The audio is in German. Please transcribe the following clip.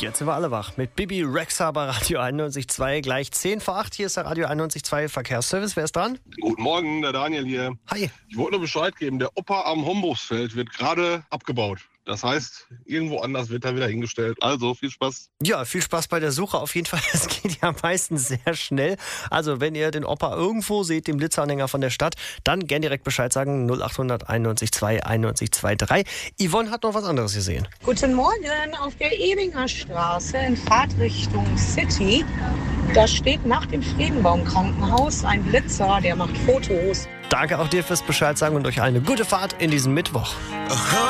Jetzt sind wir alle wach mit Bibi Rexha bei Radio 91.2. Gleich 10 vor 8. Hier ist der Radio 91.2 Verkehrsservice. Wer ist dran? Guten Morgen, der Daniel hier. Hi. Ich wollte nur Bescheid geben, der Opa am Homburgsfeld wird gerade abgebaut. Das heißt, irgendwo anders wird er wieder hingestellt. Also, viel Spaß. Ja, viel Spaß bei der Suche. Auf jeden Fall, es geht ja meistens sehr schnell. Also, wenn ihr den Opa irgendwo seht, den Blitzanhänger von der Stadt, dann gern direkt Bescheid sagen. 0800 91.2 9123. Yvonne hat noch was anderes gesehen. Guten Morgen, auf der Ebinger Straße in Fahrtrichtung City. Da steht nach dem Friedenbaum-Krankenhaus ein Blitzer, der macht Fotos. Danke auch dir fürs Bescheid sagen und euch eine gute Fahrt in diesem Mittwoch.